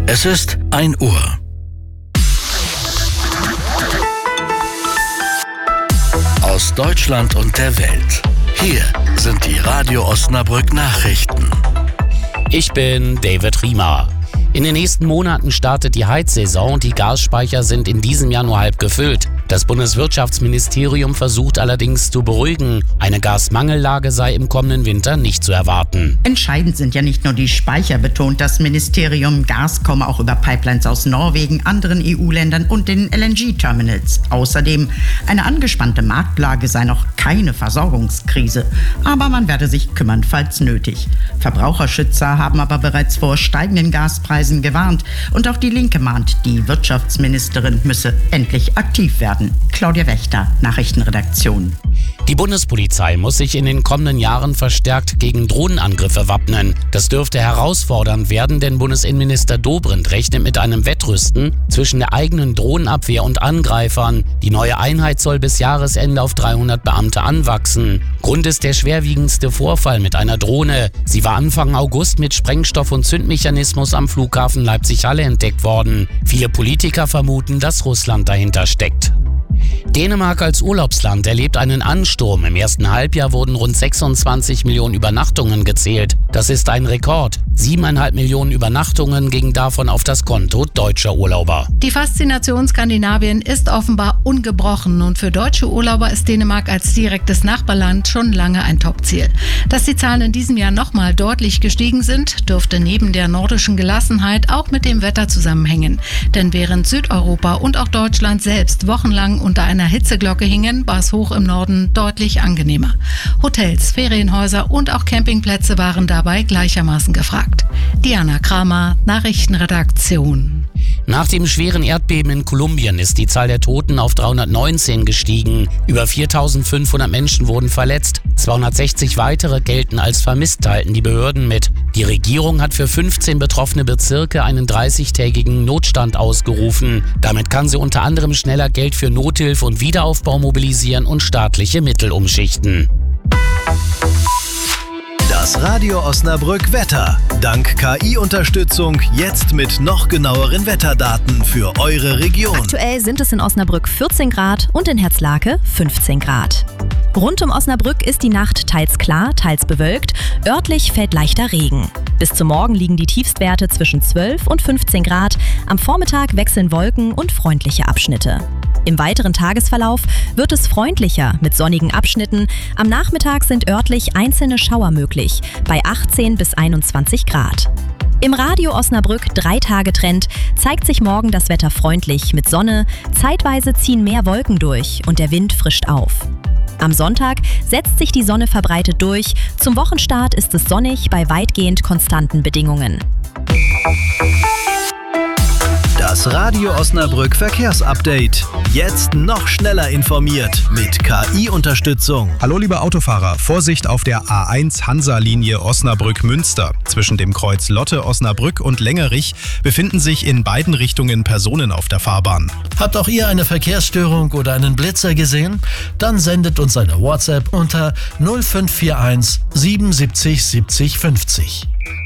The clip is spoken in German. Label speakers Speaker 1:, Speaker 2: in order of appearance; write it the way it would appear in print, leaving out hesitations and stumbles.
Speaker 1: Es ist 1 Uhr. Aus Deutschland und der Welt. Hier sind die Radio Osnabrück Nachrichten.
Speaker 2: Ich bin David Riemer. In den nächsten Monaten startet die Heizsaison und die Gasspeicher sind in diesem Jahr nur halb gefüllt. Das Bundeswirtschaftsministerium versucht allerdings zu beruhigen. Eine Gasmangellage sei im kommenden Winter nicht zu erwarten.
Speaker 3: Entscheidend sind ja nicht nur die Speicher, betont das Ministerium. Gas komme auch über Pipelines aus Norwegen, anderen EU-Ländern und den LNG-Terminals. Außerdem eine angespannte Marktlage sei noch keine Versorgungskrise. Aber man werde sich kümmern, falls nötig. Verbraucherschützer haben aber bereits vor steigenden Gaspreisen gewarnt. Und auch die Linke mahnt, die Wirtschaftsministerin müsse endlich aktiv werden. Claudia Wächter, Nachrichtenredaktion.
Speaker 2: Die Bundespolizei muss sich in den kommenden Jahren verstärkt gegen Drohnenangriffe wappnen. Das dürfte herausfordernd werden, denn Bundesinnenminister Dobrindt rechnet mit einem Wettrüsten zwischen der eigenen Drohnenabwehr und Angreifern. Die neue Einheit soll bis Jahresende auf 300 Beamte anwachsen. Grund ist der schwerwiegendste Vorfall mit einer Drohne. Sie war Anfang August mit Sprengstoff- und Zündmechanismus am Flughafen Leipzig-Halle entdeckt worden. Viele Politiker vermuten, dass Russland dahinter steckt. Dänemark als Urlaubsland erlebt einen Ansturm. Im ersten Halbjahr wurden rund 26 Millionen Übernachtungen gezählt. Das ist ein Rekord. 7,5 Millionen Übernachtungen gingen davon auf das Konto deutscher Urlauber.
Speaker 4: Die Faszination Skandinavien ist offenbar ungebrochen und für deutsche Urlauber ist Dänemark als direktes Nachbarland schon lange ein Topziel. Dass die Zahlen in diesem Jahr nochmal deutlich gestiegen sind, dürfte neben der nordischen Gelassenheit auch mit dem Wetter zusammenhängen. Denn während Südeuropa und auch Deutschland selbst wochenlang unter einer Hitzeglocke hingen, war es hoch im Norden deutlich angenehmer. Hotels, Ferienhäuser und auch Campingplätze waren dabei gleichermaßen gefragt. Diana Kramer, Nachrichtenredaktion.
Speaker 2: Nach dem schweren Erdbeben in Kolumbien ist die Zahl der Toten auf 319 gestiegen. Über 4.500 Menschen wurden verletzt. 260 weitere gelten als vermisst, teilten die Behörden mit. Die Regierung hat für 15 betroffene Bezirke einen 30-tägigen Notstand ausgerufen. Damit kann sie unter anderem schneller Geld für Nothilfe und Wiederaufbau mobilisieren und staatliche Mittel umschichten.
Speaker 5: Das Radio Osnabrück Wetter. Dank KI-Unterstützung jetzt mit noch genaueren Wetterdaten für eure Region.
Speaker 6: Aktuell sind es in Osnabrück 14 Grad und in Herzlake 15 Grad. Rund um Osnabrück ist die Nacht teils klar, teils bewölkt. Örtlich fällt leichter Regen. Bis zum Morgen liegen die Tiefstwerte zwischen 12 und 15 Grad. Am Vormittag wechseln Wolken und freundliche Abschnitte. Im weiteren Tagesverlauf wird es freundlicher mit sonnigen Abschnitten. Am Nachmittag sind örtlich einzelne Schauer möglich, bei 18 bis 21 Grad. Im Radio Osnabrück 3-Tage-Trend zeigt sich morgen das Wetter freundlich mit Sonne. Zeitweise ziehen mehr Wolken durch und der Wind frischt auf. Am Sonntag setzt sich die Sonne verbreitet durch. Zum Wochenstart ist es sonnig bei weitgehend konstanten Bedingungen.
Speaker 5: Das Radio Osnabrück Verkehrsupdate. Jetzt noch schneller informiert mit KI-Unterstützung.
Speaker 7: Hallo liebe Autofahrer, Vorsicht auf der A1 Hansa-Linie Osnabrück-Münster. Zwischen dem Kreuz Lotte Osnabrück und Längerich befinden sich in beiden Richtungen Personen auf der Fahrbahn.
Speaker 8: Habt auch ihr eine Verkehrsstörung oder einen Blitzer gesehen? Dann sendet uns eine WhatsApp unter 0541 77 70 50.